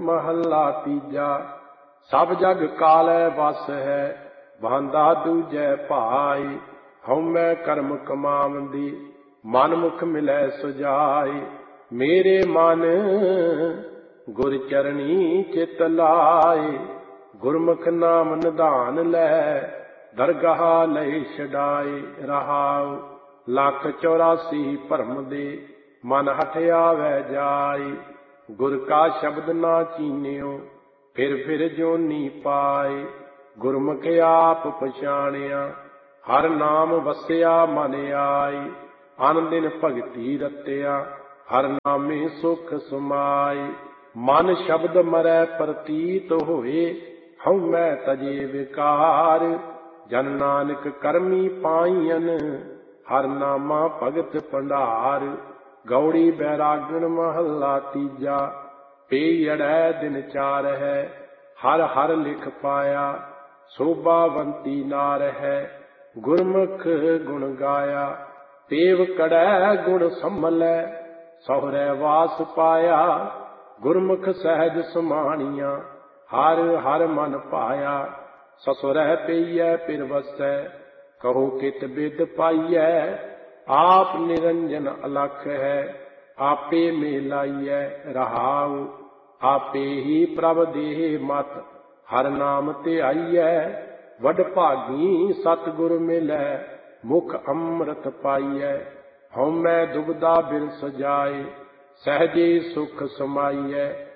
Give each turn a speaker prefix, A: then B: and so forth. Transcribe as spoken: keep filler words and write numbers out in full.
A: महला तीजा। सब जग कालै वस है, बांधा दूजै भाई। हउमै कर्म कमावंदी, मन मुख मिलै सुजाई। मेरे मन गुर चरणी चित लाए, गुरमुख नाम निधान लै, दरगाह लई छड़ाए। रहाउ लख चौरासी भरम दे, मन हठ आवै जाई। गुर का शब्द ना चीन्यो, फिर फिर जोनी पाए। गुरमुख आप पछाणिया, हर नाम वसिया मन आई। अन दिन भगति रतिया, हर नामे सुख समाई। मन शब्द मरै प्रतीत होए, हउमै तजे विकार। जन नानक करमी पाईयन, हर नामा भगत भंडार। गौड़ी बैरागण महला तीजा। पेयड़ै दिन चार है, हर हर लिख पाया। शोभावंती नार है, गुरमुख गुण गाया। तेव कड़ै गुण संभलै, सहुरै वास पाया। गुरमुख सहज समाणिया, हर हर मन पाया। ससुरै पेइयै पिर वसै, कहो कित बिद पाइयै। आप निरंजन अलख है, आपे मिलाइयै। रहाउ आपे ही प्रभ देह मत, हर नाम ते आइयै। वड भागी सतगुर मिलै, मुख अमृत पाइयै। हउमै दुबदा बिरस जाए, सहजे सुख समाइयै।